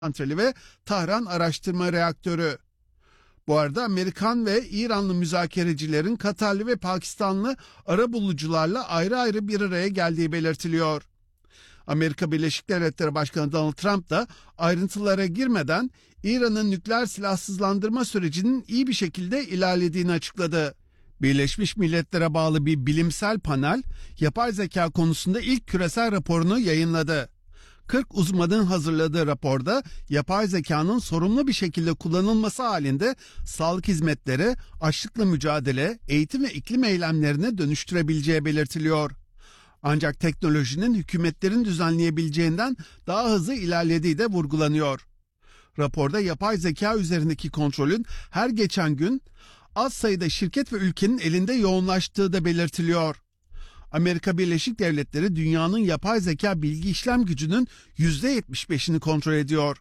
santrali ve Tahran araştırma reaktörü. Bu arada Amerikan ve İranlı müzakerecilerin Katarlı ve Pakistanlı arabulucularla ayrı ayrı bir araya geldiği belirtiliyor. Amerika Birleşik Devletleri Başkanı Donald Trump da ayrıntılara girmeden İran'ın nükleer silahsızlandırma sürecinin iyi bir şekilde ilerlediğini açıkladı. Birleşmiş Milletler'e bağlı bir bilimsel panel, yapay zeka konusunda ilk küresel raporunu yayınladı. 40 uzmanın hazırladığı raporda yapay zekanın sorumlu bir şekilde kullanılması halinde sağlık hizmetleri, açlıkla mücadele, eğitim ve iklim eylemlerine dönüştürebileceği belirtiliyor. Ancak teknolojinin hükümetlerin düzenleyebileceğinden daha hızlı ilerlediği de vurgulanıyor. Raporda yapay zeka üzerindeki kontrolün her geçen gün az sayıda şirket ve ülkenin elinde yoğunlaştığı da belirtiliyor. Amerika Birleşik Devletleri dünyanın yapay zeka bilgi işlem gücünün %75'ini kontrol ediyor.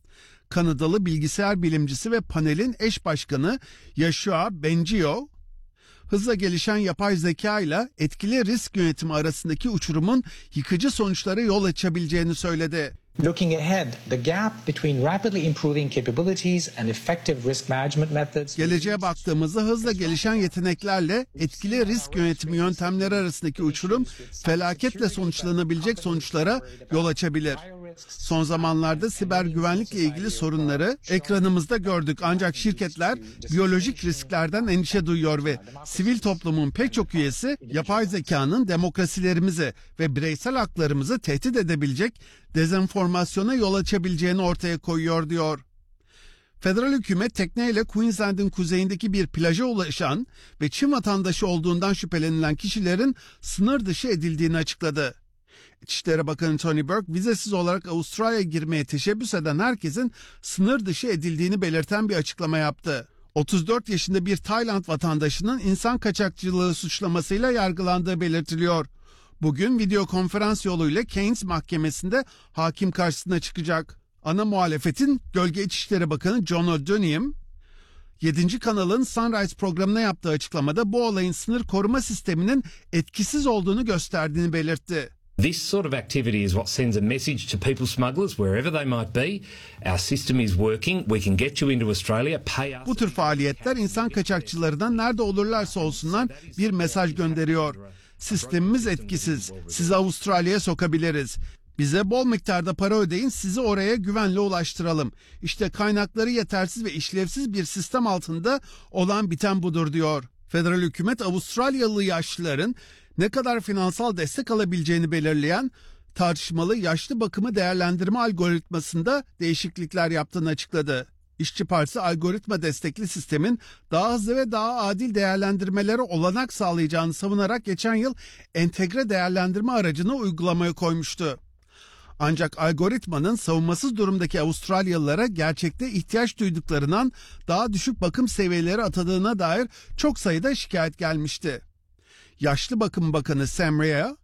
Kanadalı bilgisayar bilimcisi ve panelin eş başkanı Yoshua Bengio, hızla gelişen yapay zeka ile etkili risk yönetimi arasındaki uçurumun yıkıcı sonuçlara yol açabileceğini söyledi. Looking ahead, the gap between rapidly improving capabilities and effective risk management methods. Geleceğe baktığımızda hızla gelişen yeteneklerle etkili risk yönetimi yöntemleri arasındaki uçurum felaketle sonuçlanabilecek sonuçlara yol açabilir. Son zamanlarda siber güvenlikle ilgili sorunları ekranımızda gördük, ancak şirketler biyolojik risklerden endişe duyuyor ve sivil toplumun pek çok üyesi yapay zekanın demokrasilerimizi ve bireysel haklarımızı tehdit edebilecek dezenformasyona yol açabileceğini ortaya koyuyor diyor. Federal hükümet tekneyle Queensland'ın kuzeyindeki bir plaja ulaşan ve Çin vatandaşı olduğundan şüphelenilen kişilerin sınır dışı edildiğini açıkladı. İçişleri Bakanı Tony Burke, vizesiz olarak Avustralya'ya girmeye teşebbüs eden herkesin sınır dışı edildiğini belirten bir açıklama yaptı. 34 yaşında bir Tayland vatandaşının insan kaçakçılığı suçlamasıyla yargılandığı belirtiliyor. Bugün video konferans yoluyla Keynes Mahkemesi'nde hakim karşısına çıkacak. Ana muhalefetin Gölge İçişleri Bakanı John O'Donoghue, 7. kanalın Sunrise programına yaptığı açıklamada bu olayın sınır koruma sisteminin etkisiz olduğunu gösterdiğini belirtti. This sort of activity is what sends a message to people smugglers wherever they might be. Our system is working. We can get you into Australia. Pay us. Bu tür faaliyetler insan kaçakçılarına nerede olurlarsa olsunlar bir mesaj gönderiyor. Sistemimiz etkisiz. Sizi Avustralya'ya sokabiliriz. Bize bol miktarda para ödeyin, sizi oraya güvenle ulaştıralım. İşte kaynakları yetersiz ve işlevsiz bir sistem altında olan biten budur diyor. Federal hükümet Avustralyalı yaşlıların ne kadar finansal destek alabileceğini belirleyen tartışmalı yaşlı bakımı değerlendirme algoritmasında değişiklikler yaptığını açıkladı. İşçi Partisi algoritma destekli sistemin daha hızlı ve daha adil değerlendirmelere olanak sağlayacağını savunarak geçen yıl entegre değerlendirme aracını uygulamaya koymuştu. Ancak algoritmanın savunmasız durumdaki Avustralyalılara gerçekte ihtiyaç duyduklarından daha düşük bakım seviyeleri atadığına dair çok sayıda şikayet gelmişti. Yaşlı Bakım Bakanı Sam Rea,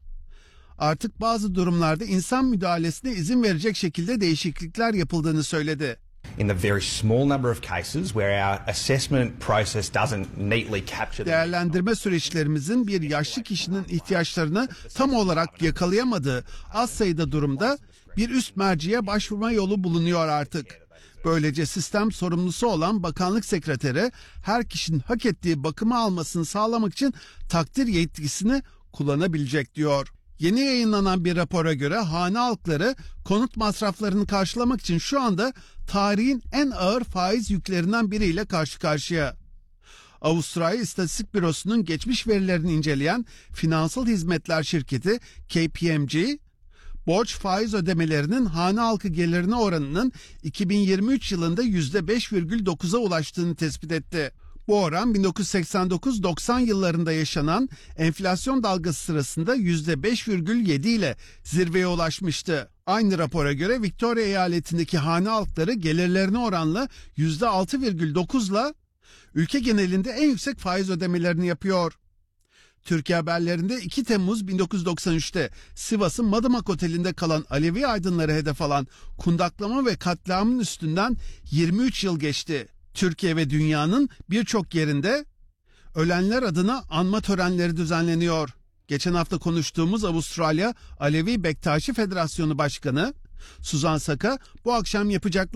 artık bazı durumlarda insan müdahalesine izin verecek şekilde değişiklikler yapıldığını söyledi. In the very small number of cases where our assessment process doesn't neatly capture değerlendirme süreçlerimizin bir yaşlı kişinin ihtiyaçlarını tam olarak yakalayamadığı az sayıda durumda bir üst merciye başvurma yolu bulunuyor artık. Böylece sistem sorumlusu olan bakanlık sekreteri her kişinin hak ettiği bakımı almasını sağlamak için takdir yetkisini kullanabilecek diyor. Yeni yayınlanan bir rapora göre hane halkları konut masraflarını karşılamak için şu anda tarihin en ağır faiz yüklerinden biriyle karşı karşıya. Avustralya İstatistik Bürosu'nun geçmiş verilerini inceleyen finansal hizmetler şirketi KPMG, borç faiz ödemelerinin hane halkı gelirine oranının 2023 yılında %5,9'a ulaştığını tespit etti. Bu oran 1989-90 yıllarında yaşanan enflasyon dalgası sırasında %5,7 ile zirveye ulaşmıştı. Aynı rapora göre Victoria eyaletindeki hane halkları gelirlerine oranla %6,9 ile ülke genelinde en yüksek faiz ödemelerini yapıyor. Türkiye haberlerinde 2 Temmuz 1993'te Sivas'ın Madımak Oteli'nde kalan Alevi aydınları hedef alan kundaklama ve katliamın üstünden 23 yıl geçti. Türkiye ve dünyanın birçok yerinde ölenler adına anma törenleri düzenleniyor. Geçen hafta konuştuğumuz Avustralya Alevi Bektaşi Federasyonu Başkanı Suzan Saka bu akşam yapacakları